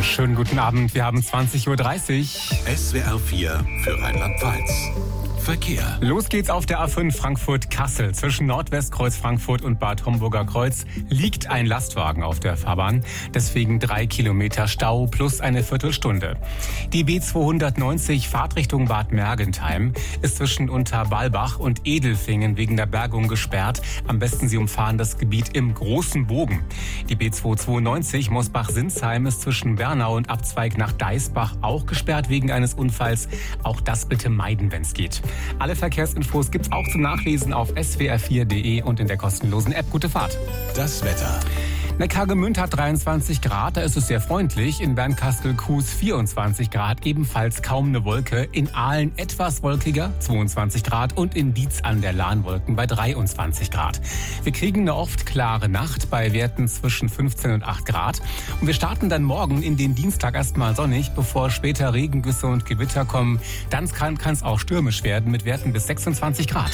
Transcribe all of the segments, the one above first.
Schönen guten Abend, wir haben 20.30 Uhr. SWR 4 für Rheinland-Pfalz. Verkehr. Los geht's auf der A5 Frankfurt-Kassel. Zwischen Nordwestkreuz Frankfurt und Bad Homburger Kreuz liegt ein Lastwagen auf der Fahrbahn. Deswegen 3 Kilometer Stau plus eine Viertelstunde. Die B290 Fahrtrichtung Bad Mergentheim ist zwischen Unterbalbach und Edelfingen wegen der Bergung gesperrt. Am besten Sie umfahren das Gebiet im großen Bogen. Die B292 Mosbach-Sinsheim ist zwischen Bernau und Abzweig nach Deisbach auch gesperrt wegen eines Unfalls. Auch das bitte meiden, wenn es geht. Alle Verkehrsinfos gibt's auch zum Nachlesen auf swr4.de und in der kostenlosen App. Gute Fahrt. Das Wetter. Neckargemünd hat 23 Grad, da ist es sehr freundlich. In Bernkastel-Kues 24 Grad, ebenfalls kaum eine Wolke. In Aalen etwas wolkiger, 22 Grad. Und in Dietz an der Lahn Wolken bei 23 Grad. Wir kriegen eine oft klare Nacht bei Werten zwischen 15 und 8 Grad. Und wir starten dann morgen in den Dienstag erstmal sonnig, bevor später Regengüsse und Gewitter kommen. Dann kann es auch stürmisch werden mit Werten bis 26 Grad.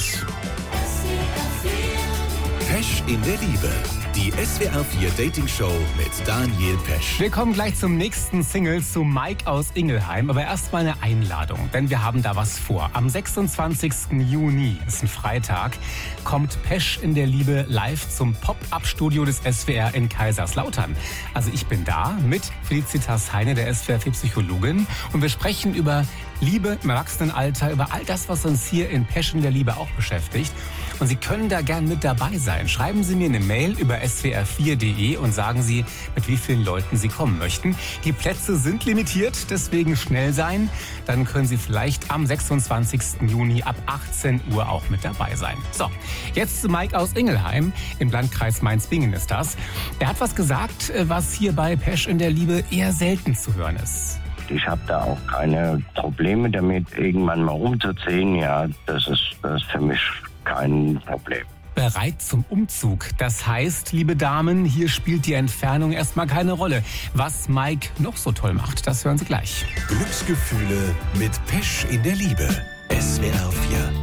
Pesch in der Liebe. Die SWR 4 Dating Show mit Daniel Pesch. Wir kommen gleich zum nächsten Single, zu Mike aus Ingelheim. Aber erstmal eine Einladung, denn wir haben da was vor. Am 26. Juni, ist ein Freitag, kommt Pesch in der Liebe live zum Pop-Up-Studio des SWR in Kaiserslautern. Also ich bin da mit Felicitas Heine, der SWR 4 Psychologin. Und wir sprechen über Liebe im Erwachsenenalter, über all das, was uns hier in Pesch in der Liebe auch beschäftigt. Und Sie können da gern mit dabei sein. Schreiben Sie mir eine Mail über swr4.de und sagen Sie, mit wie vielen Leuten Sie kommen möchten. Die Plätze sind limitiert, deswegen schnell sein. Dann können Sie vielleicht am 26. Juni ab 18 Uhr auch mit dabei sein. So, jetzt zu Mike aus Ingelheim. Im Landkreis Mainz-Bingen ist das. Er hat was gesagt, was hier bei Pesch in der Liebe eher selten zu hören ist. Ich habe da auch keine Probleme damit, irgendwann mal umzuziehen. Ja, das ist für mich kein Problem. Bereit zum Umzug. Das heißt, liebe Damen, hier spielt die Entfernung erstmal keine Rolle. Was Mike noch so toll macht, das hören Sie gleich. Glücksgefühle mit Pesch in der Liebe. SWR 4.